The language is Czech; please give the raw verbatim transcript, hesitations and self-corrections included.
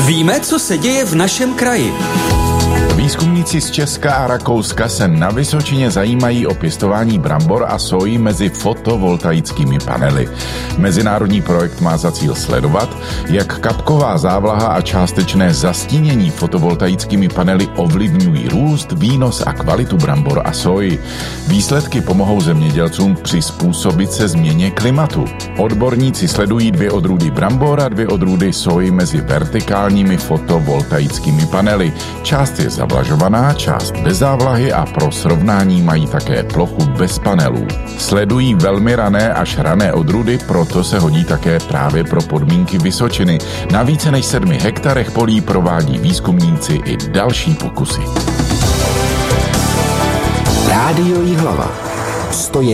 Víme, co se děje v našem kraji. Výzkumníci z Česka a Rakouska se na Vysočině zajímají o pěstování brambor a soji mezi fotovoltaickými panely. Mezinárodní projekt má za cíl sledovat, jak kapková závlaha a částečné zastínění fotovoltaickými panely ovlivňují růst, výnos a kvalitu brambor a soji. Výsledky pomohou zemědělcům přizpůsobit se změně klimatu. Odborníci sledují dvě odrůdy brambor a dvě odrůdy soji mezi vertikálními fotovoltaickými panely. Část je zavlažovaná, část bez závlahy a pro srovnání mají také plochu bez panelů. Sledují velmi rané až rané odrůdy, proto se hodí také právě pro podmínky Vysočiny. Na více než sedmi hektarech polí provádí výzkumníci i další pokusy. Rádio Jihlava. sto jedna